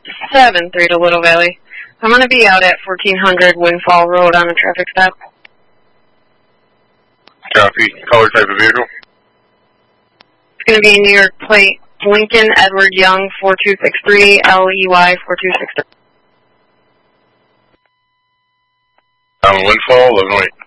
7-3 to Little Valley. I'm going to be out at 1400 Windfall Road on a traffic stop. Copy. Color, type of vehicle? It's going to be New York plate Lincoln Edward Young 4263 LEY 4263. Windfall, 11-8.